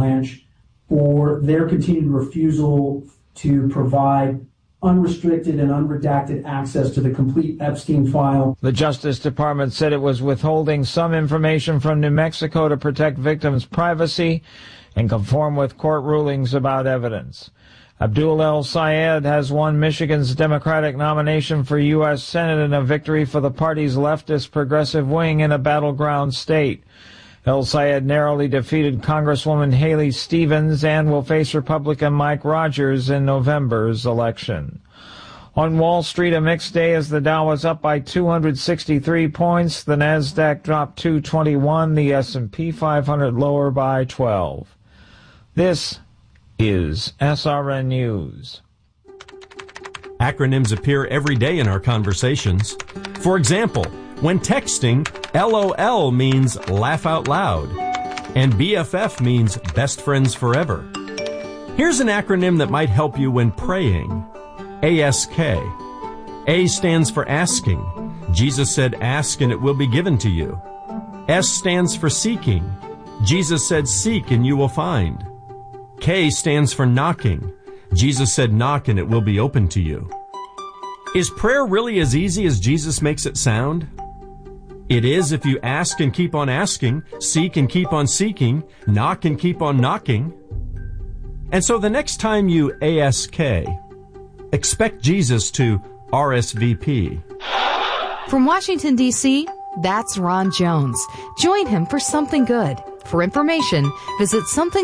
branch for their continued refusal to provide unrestricted and unredacted access to the complete Epstein file. The Justice Department said it was withholding some information from New Mexico to protect victims' privacy and conform with court rulings about evidence. Abdul El-Sayed has won Michigan's Democratic nomination for U.S. Senate in a victory for the party's leftist progressive wing in a battleground state. El-Sayed narrowly defeated Congresswoman Haley Stevens and will face Republican Mike Rogers in November's election. On Wall Street, a mixed day as the Dow was up by 263 points. The Nasdaq dropped 221, the S&P 500 lower by 12. This is SRN News. Acronyms appear every day in our conversations. For example, when texting, LOL means laugh out loud, and BFF means best friends forever. Here's an acronym that might help you when praying. ASK. A stands for asking. Jesus said, ask and it will be given to you. S stands for seeking. Jesus said, seek and you will find. K stands for knocking. Jesus said, knock and it will be open to you. Is prayer really as easy as Jesus makes it sound? It is if you ask and keep on asking, seek and keep on seeking, knock and keep on knocking. And so the next time you ASK, expect Jesus to RSVP. From Washington, D.C., that's Ron Jones. Join him for Something Good. For information, visit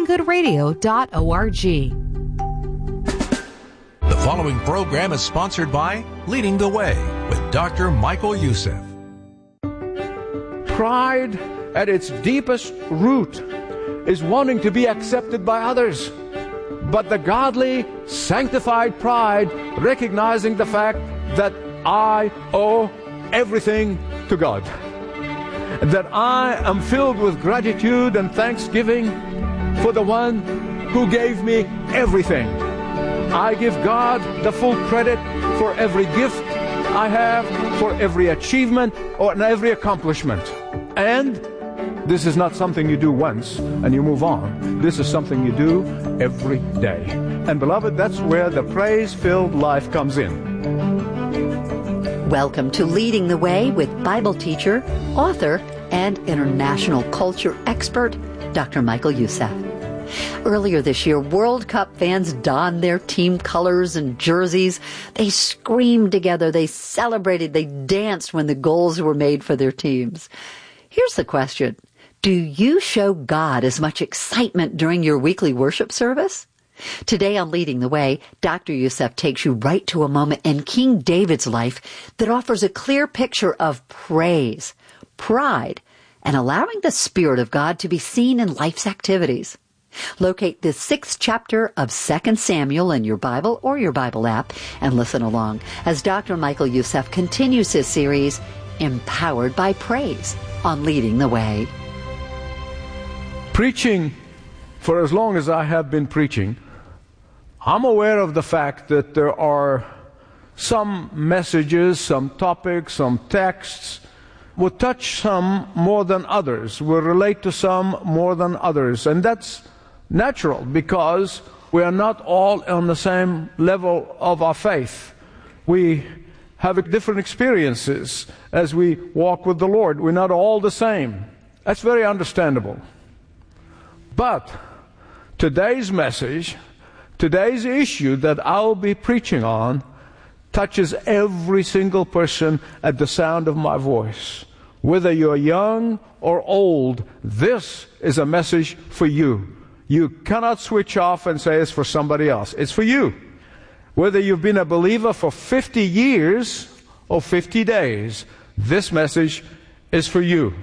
somethinggoodradio.org. The following program is sponsored by Leading the Way with Dr. Michael Youssef. Pride at its deepest root is wanting to be accepted by others. But the godly, sanctified pride, recognizing the fact that I owe everything to God, that I am filled with gratitude and thanksgiving for the one who gave me everything. I give God the full credit for every gift I have, for every achievement or every accomplishment. And this is not something you do once and you move on. This is something you do every day. And beloved, that's where the praise-filled life comes in. Welcome to Leading the Way with Bible teacher, author, and international culture expert, Dr. Michael Youssef. Earlier this year, World Cup fans donned their team colors and jerseys. They screamed together, they celebrated, they danced when the goals were made for their teams. Here's the question. Do you show God as much excitement during your weekly worship service? Today on Leading the Way, Dr. Youssef takes you right to a moment in King David's life that offers a clear picture of praise, pride, and allowing the Spirit of God to be seen in life's activities. Locate the 6th chapter of 2 Samuel in your Bible or your Bible app and listen along as Dr. Michael Youssef continues his series, Empowered by Praise, on Leading the Way. Preaching, for as long as I have been preaching, I'm aware of the fact that there are some messages, some topics, some texts will touch some more than others, will relate to some more than others. And that's natural because we are not all on the same level of our faith. We have different experiences as we walk with the Lord. We're not all the same. That's very understandable. But today's message, today's issue that I'll be preaching on, touches every single person at the sound of my voice. Whether you're young or old, this is a message for you. You cannot switch off and say it's for somebody else. It's for you. Whether you've been a believer for 50 years or 50 days, this message is for you.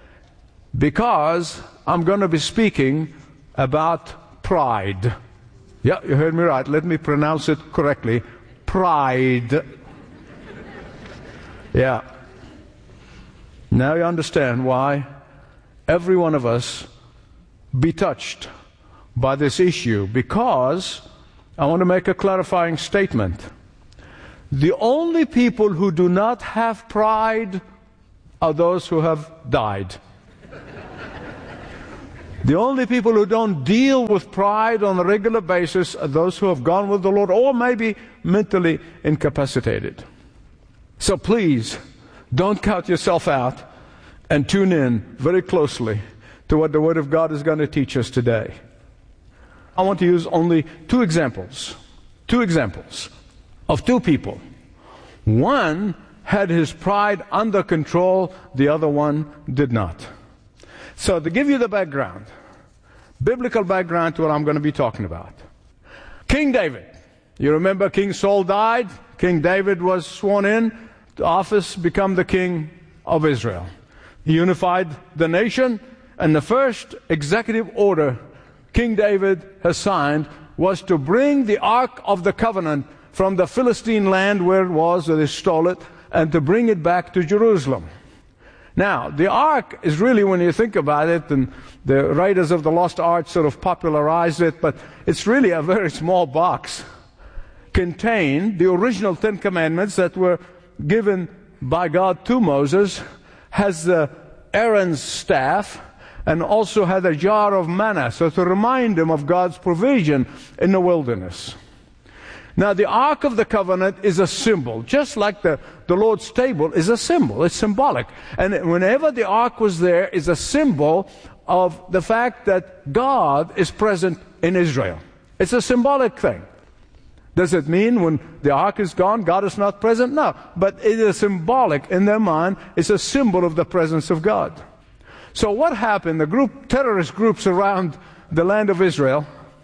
Because I'm going to be speaking about pride. Yeah, you heard me right. Let me pronounce it correctly. Pride. Yeah. Now you understand why every one of us be touched by this issue, because I want to make a clarifying statement. The only people who do not have pride are those who have died. The only people who don't deal with pride on a regular basis are those who have gone with the Lord or maybe mentally incapacitated. So please, don't count yourself out and tune in very closely to what the Word of God is going to teach us today. I want to use only two examples of two people. One had his pride under control, the other one did not. So to give you the background, biblical background to what I'm going to be talking about. King David. You remember King Saul died. King David was sworn in to office, become the king of Israel. He unified the nation, and the first executive order King David has signed was to bring the Ark of the Covenant from the Philistine land where it was, where they stole it, and to bring it back to Jerusalem. Now, the Ark is really, when you think about it, and the Raiders of the Lost Ark sort of popularized it, but it's really a very small box. Contained the original 10 Commandments that were given by God to Moses, has Aaron's staff, and also had a jar of manna, so to remind him of God's provision in the wilderness. Now, the Ark of the Covenant is a symbol, just like the Lord's table is a symbol. It's symbolic. And whenever the Ark was there, is a symbol of the fact that God is present in Israel. It's a symbolic thing. Does it mean when the Ark is gone, God is not present? No. But it is symbolic in their mind. It's a symbol of the presence of God. So what happened? The terrorist groups around the land of Israel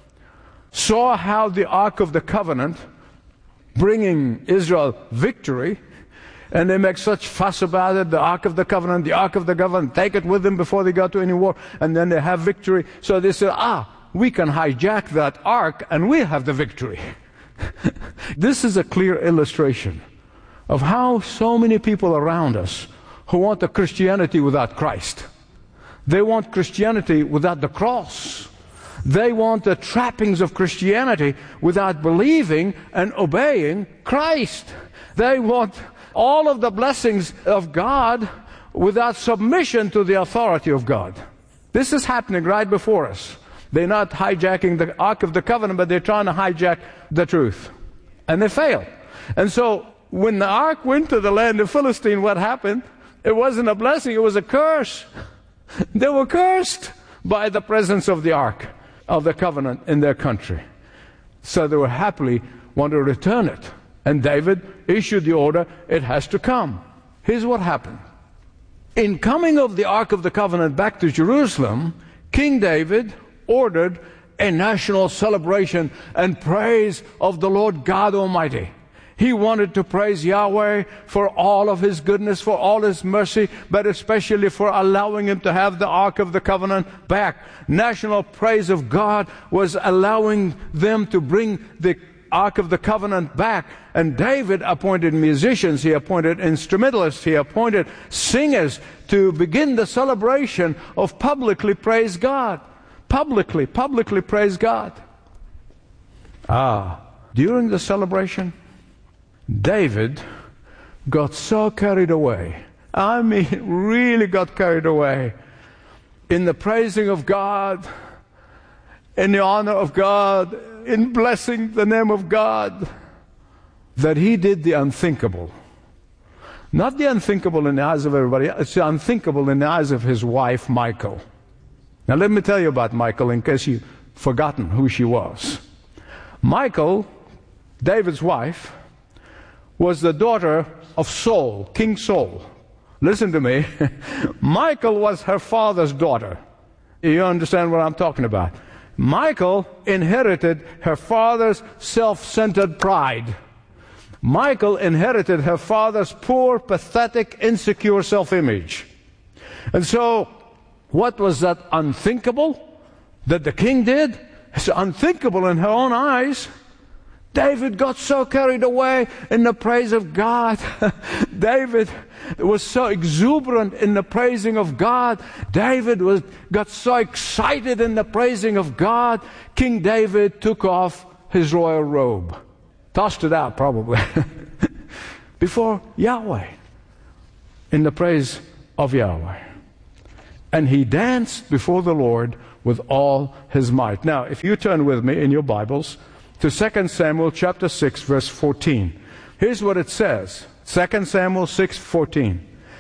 saw how the Ark of the Covenant bringing Israel victory, and they make such fuss about it, the Ark of the Covenant, take it with them before they go to any war, and then they have victory. So they said, we can hijack that Ark and we have the victory. This is a clear illustration of how so many people around us who want a Christianity without Christ. They want Christianity without the cross. They want the trappings of Christianity without believing and obeying Christ. They want all of the blessings of God without submission to the authority of God. This is happening right before us. They're not hijacking the Ark of the Covenant, but they're trying to hijack the truth. And they fail. And so when the Ark went to the land of Philistine, what happened? It wasn't a blessing, it was a curse. They were cursed by the presence of the Ark of the Covenant in their country. So they were happily want to return it. And David issued the order, it has to come. Here's what happened. In coming of the Ark of the Covenant back to Jerusalem, King David ordered a national celebration and praise of the Lord God Almighty. He wanted to praise Yahweh for all of His goodness, for all His mercy, but especially for allowing Him to have the Ark of the Covenant back. National praise of God was allowing them to bring the Ark of the Covenant back. And David appointed musicians, he appointed instrumentalists, he appointed singers to begin the celebration of publicly praise God. Publicly praise God. During the celebration, David got so carried away. I mean, really got carried away in the praising of God, in the honor of God, in blessing the name of God, that he did the unthinkable. Not the unthinkable in the eyes of everybody, it's the unthinkable in the eyes of his wife, Michal. Now let me tell you about Michal in case you've forgotten who she was. Michal, David's wife, was the daughter of Saul, King Saul. Listen to me. Michal was her father's daughter. You understand what I'm talking about? Michal inherited her father's self-centered pride. Michal inherited her father's poor, pathetic, insecure self-image. And so, what was that unthinkable that the king did? It's unthinkable in her own eyes. David got so carried away in the praise of God. David was so exuberant in the praising of God. David got so excited in the praising of God. King David took off his royal robe. Tossed it out probably. Before Yahweh. In the praise of Yahweh. And he danced before the Lord with all his might. Now, if you turn with me in your Bibles to 2 Samuel chapter 6, verse 14. Here's what it says. 2 Samuel 6:14.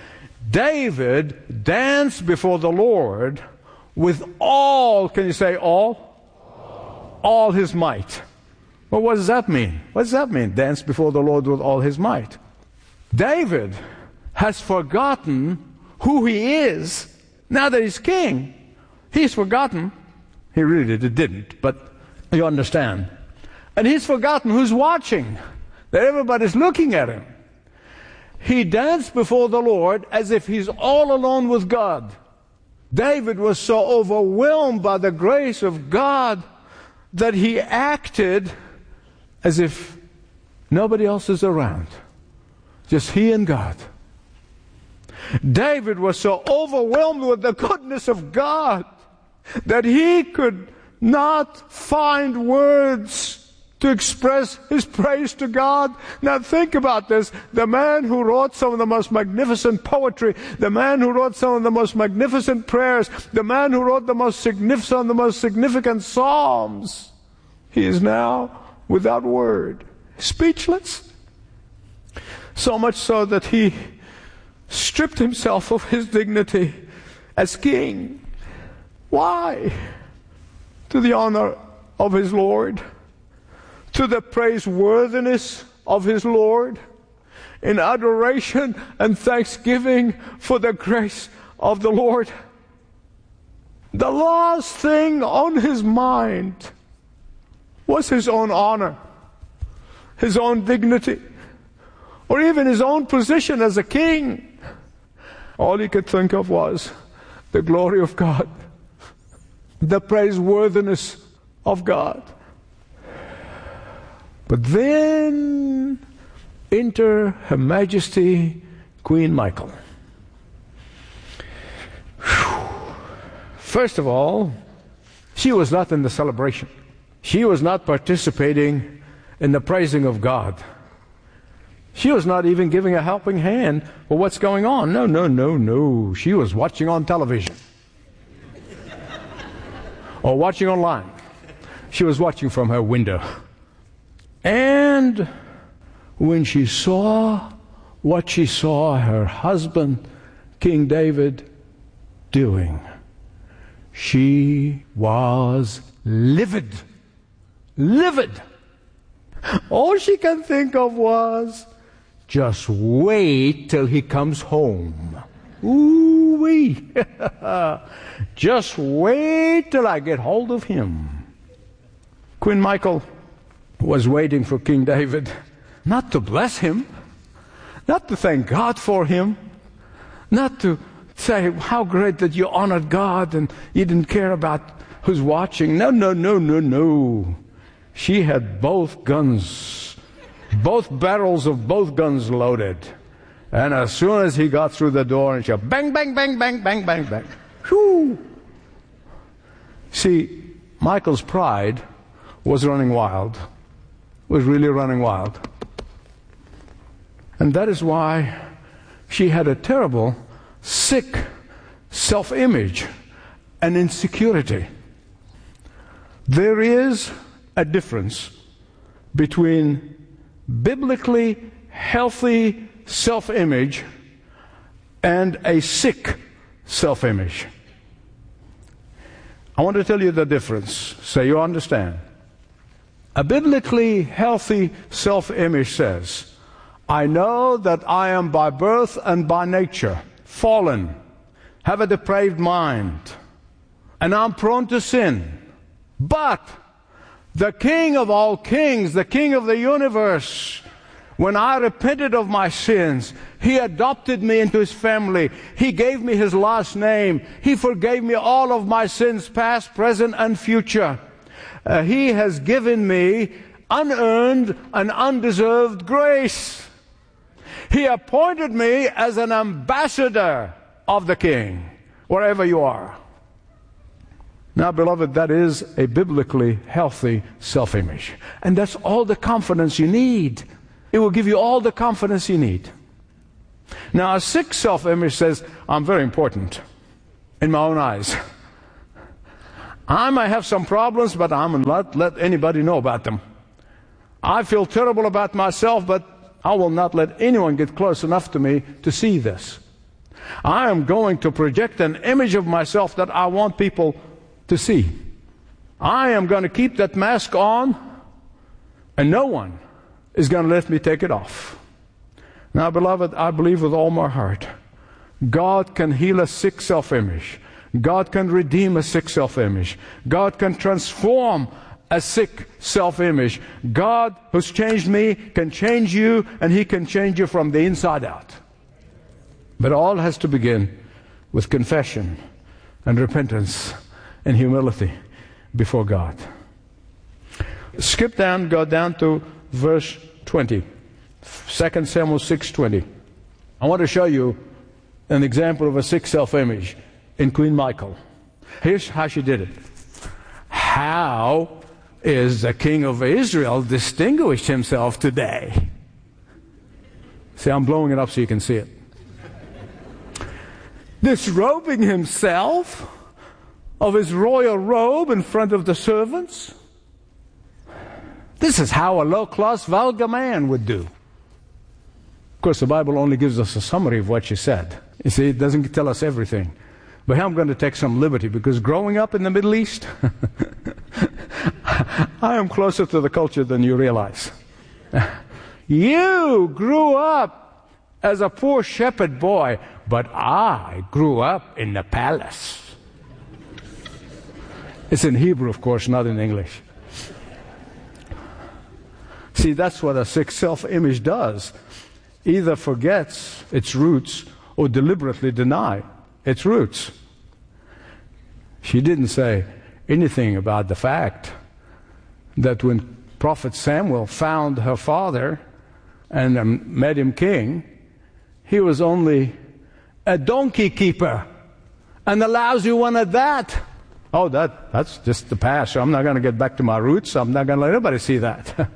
David danced before the Lord with all, can you say all? All his might. Well, what does that mean? What does that mean, dance before the Lord with all his might? David has forgotten who he is now that he's king. He's forgotten. He really didn't, but you understand. And he's forgotten who's watching, that everybody's looking at him. He danced before the Lord as if he's all alone with God. David was so overwhelmed by the grace of God that he acted as if nobody else is around. Just he and God. David was so overwhelmed with the goodness of God that he could not find words to express his praise to God. Now think about this. The man who wrote some of the most magnificent poetry, the man who wrote some of the most magnificent prayers, the man who wrote the most significant psalms, he is now without word, speechless. So much so that he stripped himself of his dignity as king. Why? To the honor of his Lord, to the praiseworthiness of his Lord, in adoration and thanksgiving for the grace of the Lord. The last thing on his mind was his own honor, his own dignity, or even his own position as a king. All he could think of was the glory of God, the praiseworthiness of God. But then enter Her Majesty Queen Michal. First of all, she was not in the celebration. She was not participating in the praising of God. She was not even giving a helping hand for what's going on. No. She was watching on television. Or watching online. She was watching from her window. And when she saw what she saw her husband, King David, doing, she was livid. Livid. All she can think of was, just wait till he comes home. Ooh-wee. Just wait till I get hold of him. Queen Michal was waiting for King David, not to bless him, not to thank God for him, not to say how great that you honored God and you didn't care about who's watching. No. She had both guns, both barrels of both guns loaded. And as soon as he got through the door, and she bang, bang, bang, bang, bang, bang, bang. Whew. See, Michal's pride was running wild, was really running wild. And that is why she had a terrible, sick self-image and insecurity. There is a difference between biblically healthy self-image and a sick self-image. I want to tell you the difference so you understand. A biblically healthy self-image says, I know that I am by birth and by nature fallen, have a depraved mind, and I'm prone to sin. But the King of all kings, the King of the universe, when I repented of my sins, He adopted me into His family. He gave me His last name. He forgave me all of my sins, past, present, and future. He has given me unearned and undeserved grace. He appointed me as an ambassador of the King, wherever you are. Now, beloved, that is a biblically healthy self-image. And that's all the confidence you need. It will give you all the confidence you need. Now, a sick self-image says, I'm very important in my own eyes. I might have some problems, but I'm not let anybody know about them. I feel terrible about myself, but I will not let anyone get close enough to me to see this. I am going to project an image of myself that I want people to see. I am going to keep that mask on, and no one is going to let me take it off. Now, beloved, I believe with all my heart, God can heal a sick self-image. God can redeem a sick self-image. God can transform a sick self-image. God, who's changed me, can change you, and He can change you from the inside out. But all has to begin with confession and repentance and humility before God. Skip down, go down to verse 20. 2 Samuel 6:20. I want to show you an example of a sick self-image in Queen Michal. Here's how she did it. How is the king of Israel distinguished himself today? See, I'm blowing it up so you can see it. Disrobing himself of his royal robe in front of the servants. This is how a low-class, vulgar man would do. Of course, the Bible only gives us a summary of what she said. You see, it doesn't tell us everything. But here I'm going to take some liberty, because growing up in the Middle East, I am closer to the culture than you realize. You grew up as a poor shepherd boy, but I grew up in the palace. It's in Hebrew, of course, not in English. See, that's what a sick self-image does. Either forgets its roots or deliberately deny its roots. She didn't say anything about the fact that when Prophet Samuel found her father and made him king, he was only a donkey keeper, and a lousy one at that. Oh, that's just the past. So I'm not going to get back to my roots. I'm not going to let anybody see that.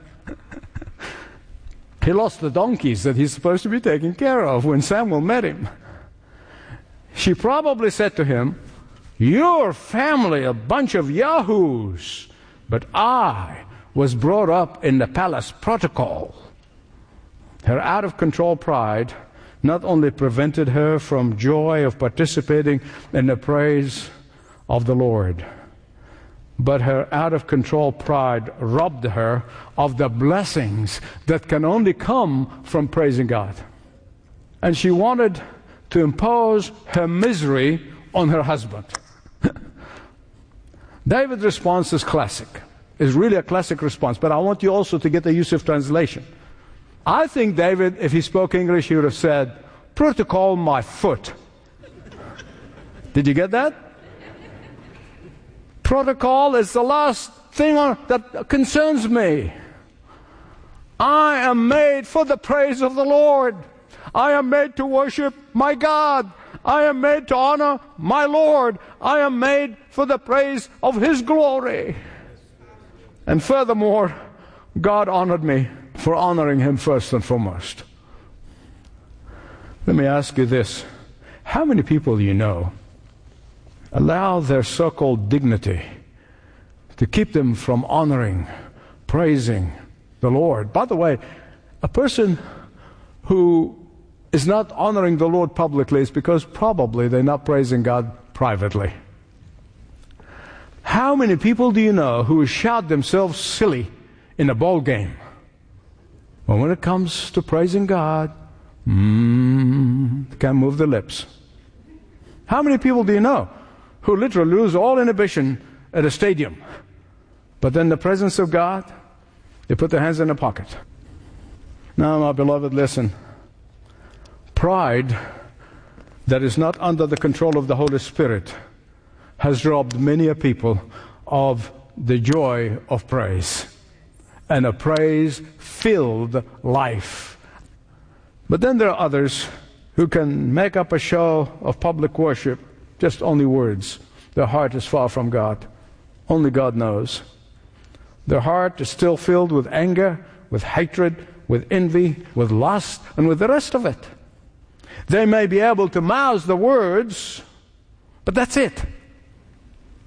He lost the donkeys that he's supposed to be taking care of when Samuel met him. She probably said to him, "Your family, a bunch of yahoos, but I was brought up in the palace protocol." Her out-of-control pride not only prevented her from joy of participating in the praise of the Lord, but her out-of-control pride robbed her of the blessings that can only come from praising God. And she wanted to impose her misery on her husband. David's response is classic. It's really a classic response, but I want you also to get the Yusuf translation. I think David, if he spoke English, he would have said, "Protocol my foot." Did you get that? Protocol is the last thing that concerns me. I am made for the praise of the Lord. I am made to worship my God. I am made to honor my Lord. I am made for the praise of His glory. And furthermore, God honored me for honoring Him first and foremost. Let me ask you this. How many people do you know allow their so-called dignity to keep them from honoring, praising the Lord? By the way, a person who is not honoring the Lord publicly is because probably they're not praising God privately. How many people do you know who shout themselves silly in a ball game? But when it comes to praising God, can't move their lips. How many people do you know who literally lose all inhibition at a stadium, but then in the presence of God, they put their hands in their pocket? Now, my beloved, listen. Pride that is not under the control of the Holy Spirit has robbed many a people of the joy of praise and a praise-filled life. But then there are others who can make up a show of public worship, just only words. Their heart is far from God. Only God knows. Their heart is still filled with anger, with hatred, with envy, with lust, and with the rest of it. They may be able to mouth the words, but that's it.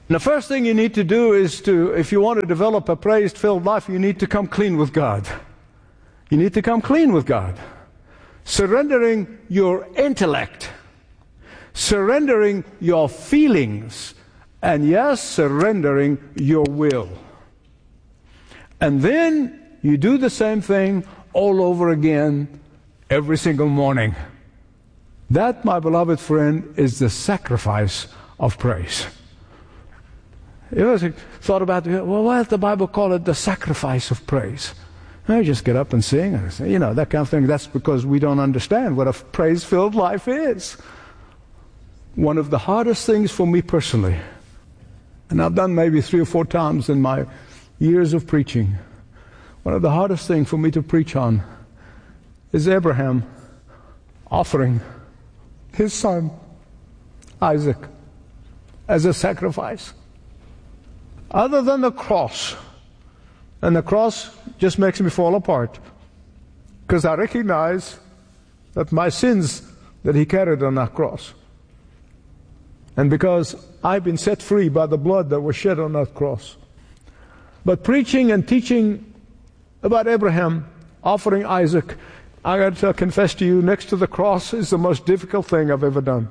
The first thing you need to do is if you want to develop a praise-filled life, you need to come clean with God. You need to come clean with God. Surrendering your intellect, surrendering your feelings, and yes, surrendering your will. And then you do the same thing all over again every single morning. That, my beloved friend, is the sacrifice of praise. You ever thought about, well, why does the Bible call it the sacrifice of praise? I just get up and sing, and say, that kind of thing. That's because we don't understand what a praise-filled life is. One of the hardest things for me personally, and I've done maybe 3 or 4 times in my years of preaching, one of the hardest things for me to preach on is Abraham offering his son, Isaac, as a sacrifice. Other than the cross, and the cross just makes me fall apart, because I recognize that my sins that he carried on that cross, and because I've been set free by the blood that was shed on that cross. But preaching and teaching about Abraham offering Isaac, I got to confess to you, next to the cross is the most difficult thing I've ever done.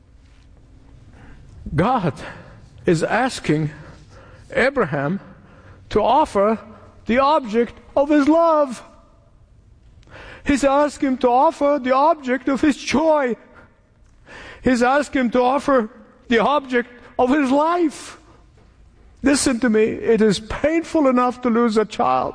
God is asking Abraham to offer the object of his love. He's asking him to offer the object of his joy. He's asking him to offer the object of his life. Listen to me, it is painful enough to lose a child.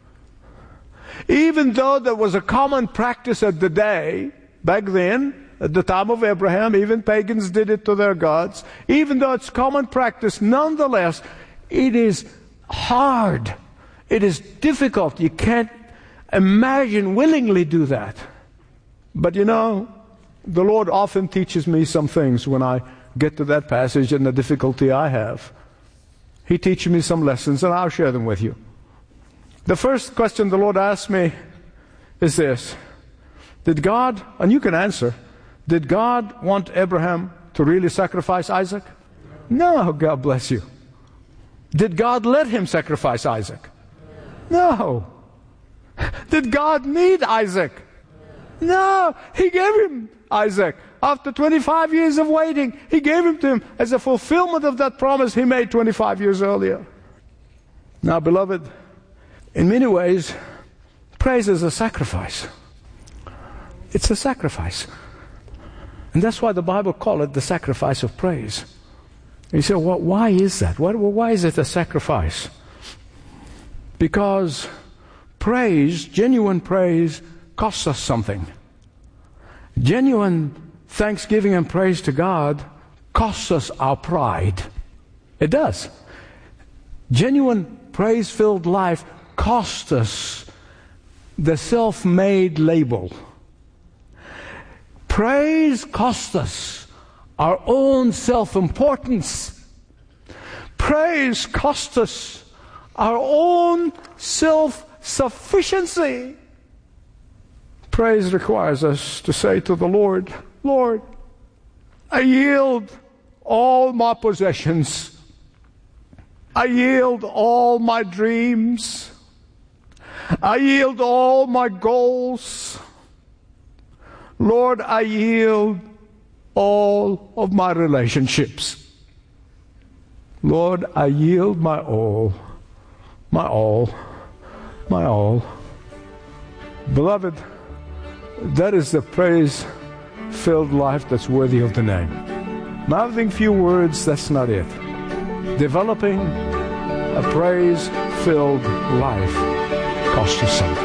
Even though there was a common practice at the day, back then, at the time of Abraham, even pagans did it to their gods. Even though it's common practice, nonetheless, it is hard. It is difficult. You can't imagine willingly do that. But the Lord often teaches me some things when I get to that passage and the difficulty I have. He teaches me some lessons, and I'll share them with you. The first question the Lord asked me is this: did God, and you can answer, did God want Abraham to really sacrifice Isaac? No, God bless you. Did God let him sacrifice Isaac? No. Did God need Isaac? No. He gave him Isaac. After 25 years of waiting, he gave him to him as a fulfillment of that promise he made 25 years earlier. Now, beloved, in many ways, praise is a sacrifice. It's a sacrifice. And that's why the Bible calls it the sacrifice of praise. And you say, well, why is that? Why is it a sacrifice? Because praise, genuine praise, costs us something. Genuine thanksgiving and praise to God costs us our pride. It does. Genuine praise-filled life costs us the self-made label. Praise costs us our own self-importance. Praise costs us our own self-sufficiency. Praise requires us to say to the Lord, Lord, I yield all my possessions. I yield all my dreams. I yield all my goals. Lord, I yield all of my relationships. Lord, I yield my all, my all, my all. Beloved, that is the praise-filled life that's worthy of the name. Mouthing few words, that's not it. Developing a praise-filled life costs us something.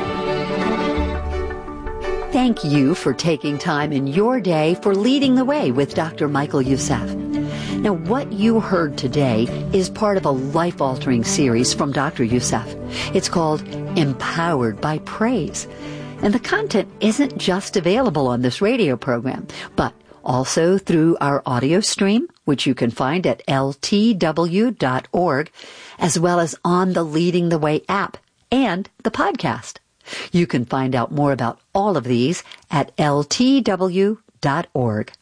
Thank you for taking time in your day for leading the way with Dr. Michael Youssef. Now, what you heard today is part of a life-altering series from Dr. Youssef. It's called Empowered by Praise. And the content isn't just available on this radio program, but also through our audio stream, which you can find at ltw.org, as well as on the Leading the Way app and the podcast. You can find out more about all of these at ltw.org.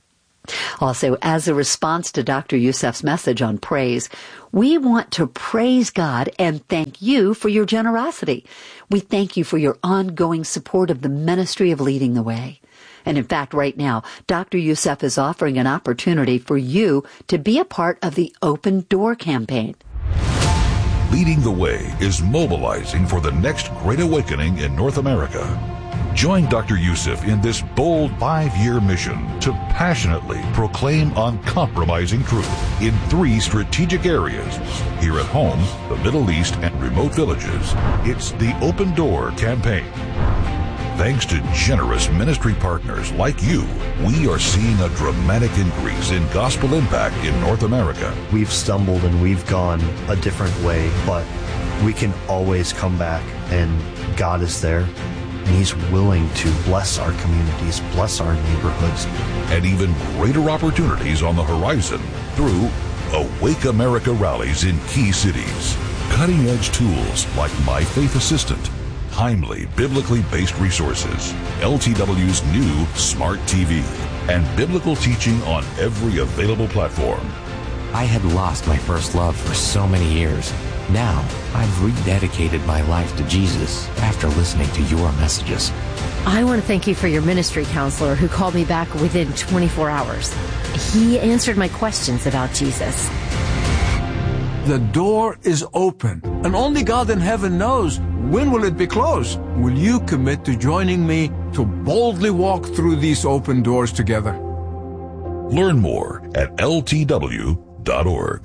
Also, as a response to Dr. Youssef's message on praise, we want to praise God and thank you for your generosity. We thank you for your ongoing support of the ministry of Leading the Way. And in fact, right now, Dr. Youssef is offering an opportunity for you to be a part of the Open Door campaign. Leading the Way is mobilizing for the next great awakening in North America. Join Dr. Youssef in this bold 5-year mission to passionately proclaim uncompromising truth in 3 strategic areas. Here at home, the Middle East, and remote villages. It's the Open Door campaign. Thanks to generous ministry partners like you, we are seeing a dramatic increase in gospel impact in North America. We've stumbled and we've gone a different way, but we can always come back, and God is there. And He's willing to bless our communities, bless our neighborhoods. And even greater opportunities on the horizon through Awake America rallies in key cities. Cutting-edge tools like My Faith Assistant, timely, biblically based resources, LTW's new Smart TV, and biblical teaching on every available platform. I had lost my first love for so many years. Now, I've rededicated my life to Jesus after listening to your messages. I want to thank you for your ministry counselor who called me back within 24 hours. He answered my questions about Jesus. The door is open, and only God in heaven knows when will it be closed. Will you commit to joining me to boldly walk through these open doors together? Learn more at ltw.org.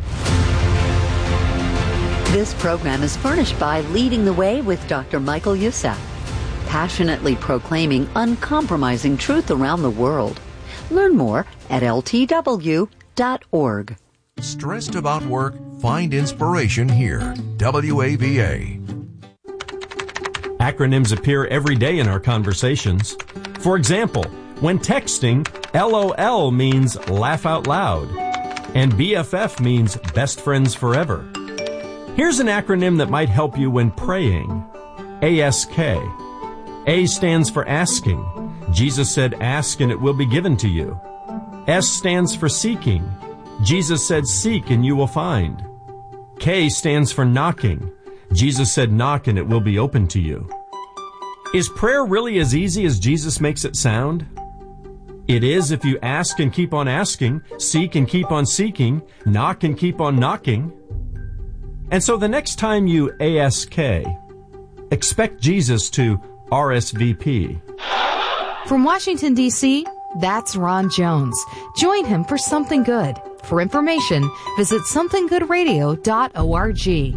This program is furnished by Leading the Way with Dr. Michael Youssef, passionately proclaiming uncompromising truth around the world. Learn more at ltw.org. Stressed about work? Find inspiration here. WAVA. Acronyms appear every day in our conversations. For example, when texting, LOL means laugh out loud, and BFF means best friends forever. Here's an acronym that might help you when praying. ASK. A stands for asking. Jesus said, ask and it will be given to you. S stands for seeking. Jesus said, seek and you will find. K stands for knocking. Jesus said, knock and it will be open to you. Is prayer really as easy as Jesus makes it sound? It is if you ask and keep on asking, seek and keep on seeking, knock and keep on knocking. And so the next time you ASK, expect Jesus to RSVP. From Washington, D.C., that's Ron Jones. Join him for Something Good. For information, visit somethinggoodradio.org.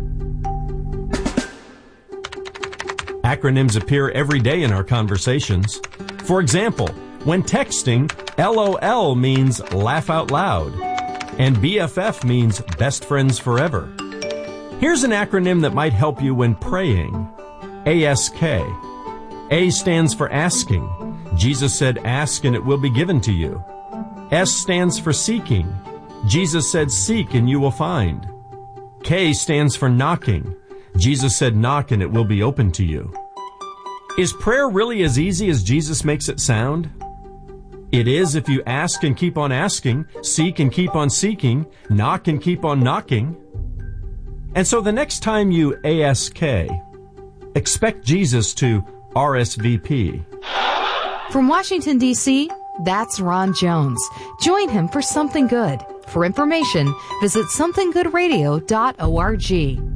Acronyms appear every day in our conversations. For example, when texting, LOL means laugh out loud, and BFF means best friends forever. Here's an acronym that might help you when praying. ASK. A stands for asking. Jesus said, ask and it will be given to you. S stands for seeking. Jesus said, seek and you will find. K stands for knocking. Jesus said, knock and it will be open to you. Is prayer really as easy as Jesus makes it sound? It is if you ask and keep on asking, seek and keep on seeking, knock and keep on knocking. And so the next time you ASK, expect Jesus to RSVP. From Washington, D.C., that's Ron Jones. Join him for Something Good. For information, visit somethinggoodradio.org.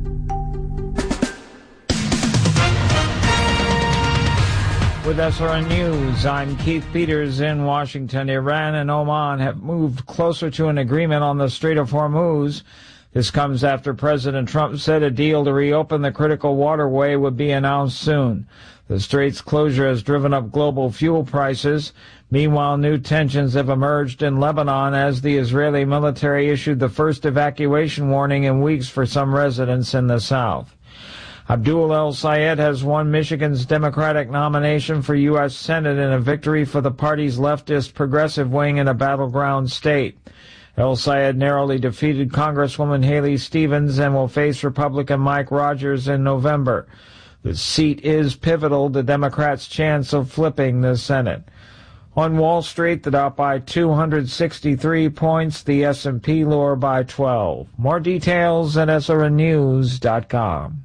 With SRN News, I'm Keith Peters in Washington. Iran and Oman have moved closer to an agreement on the Strait of Hormuz. This comes after President Trump said a deal to reopen the critical waterway would be announced soon. The strait's closure has driven up global fuel prices. Meanwhile, new tensions have emerged in Lebanon as the Israeli military issued the first evacuation warning in weeks for some residents in the south. Abdul El-Sayed has won Michigan's Democratic nomination for U.S. Senate in a victory for the party's leftist progressive wing in a battleground state. El-Sayed narrowly defeated Congresswoman Haley Stevens and will face Republican Mike Rogers in November. The seat is pivotal to Democrats' chance of flipping the Senate. On Wall Street, the Dow by 263 points, the S&P lower by 12. More details at SRNnews.com.